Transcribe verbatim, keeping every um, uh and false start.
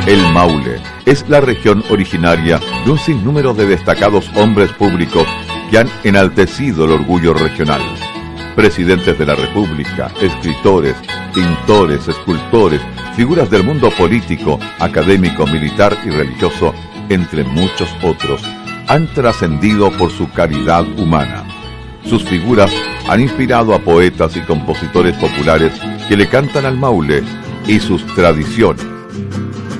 El Maule es la región originaria de un sinnúmero de destacados hombres públicos que han enaltecido el orgullo regional. Presidentes de la República, escritores, pintores, escultores, figuras del mundo político, académico, militar y religioso, entre muchos otros, han trascendido por su caridad humana. Sus figuras han inspirado a poetas y compositores populares que le cantan al Maule y sus tradiciones.